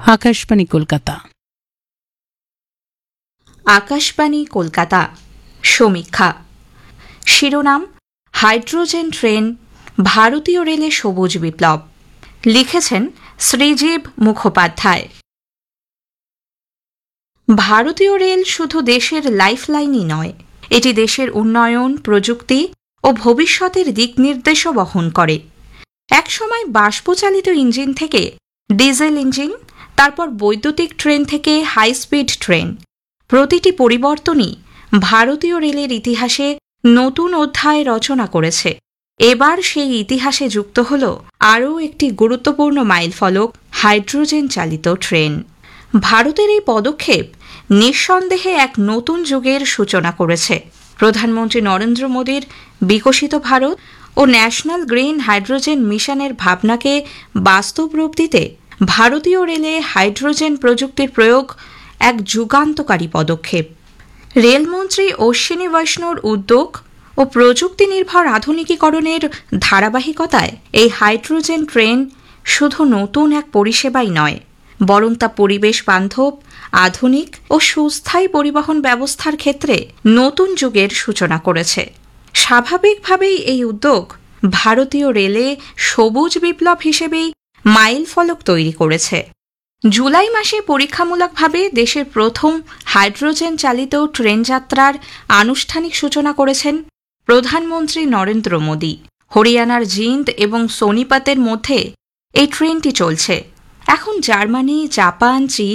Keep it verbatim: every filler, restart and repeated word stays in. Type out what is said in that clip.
আকাশবাণী কলকাতা। আকাশবাণী কলকাতা সমীক্ষা শিরোনাম hydrogen train ভারতীয় রেলে সবুজ বিপ্লব। লিখেছেন শ্রীজীব মুখোপাধ্যায়। ভারতীয় রেল শুধু দেশের লাইফলাইনই নয়, এটি দেশের উন্নয়ন, প্রযুক্তি ও ভবিষ্যতের দিক নির্দেশও বহন করে। একসময় বাষ্পচালিত ইঞ্জিন থেকে ডিজেল ইঞ্জিন, তারপর বৈদ্যুতিক ট্রেন থেকে হাই স্পিড ট্রেন, প্রতিটি পরিবর্তনই ভারতীয় রেলের ইতিহাসে নতুন অধ্যায় রচনা করেছে। এবার সেই ইতিহাসে যুক্ত হল আরও একটি গুরুত্বপূর্ণ মাইলফলক, হাইড্রোজেন চালিত ট্রেন। ভারতের এই পদক্ষেপ নিঃসন্দেহে এক নতুন যুগের সূচনা করেছে। প্রধানমন্ত্রী নরেন্দ্র মোদীর বিকশিত ভারত ও ন্যাশনাল গ্রিন হাইড্রোজেন মিশনের ভাবনাকে বাস্তব রূপ দিতে ভারতীয় রেলে হাইড্রোজেন প্রযুক্তির প্রয়োগ এক যুগান্তকারী পদক্ষেপ। রেলমন্ত্রী অশ্বিনী বৈষ্ণবর উদ্যোগ ও প্রযুক্তি নির্ভর আধুনিকীকরণের ধারাবাহিকতায় এই হাইড্রোজেন ট্রেন শুধু নতুন এক পরিষেবাই নয়, বরং তা পরিবেশ বান্ধব, আধুনিক ও সুস্থায়ী পরিবহন ব্যবস্থার ক্ষেত্রে নতুন যুগের সূচনা করেছে। স্বাভাবিকভাবেই এই উদ্যোগ ভারতীয় রেলে সবুজ বিপ্লব হিসেবেই মাইল ফলক তৈরি করেছে। জুলাই মাসে পরীক্ষামূলকভাবে দেশের প্রথম হাইড্রোজেন চালিত ট্রেন যাত্রার আনুষ্ঠানিক সূচনা করেছেন প্রধানমন্ত্রী নরেন্দ্র মোদী। হরিয়ানার জিন্দ এবং সোনিপতের মধ্যে এই ট্রেনটি চলছে। এখন জার্মানি, জাপান, চীন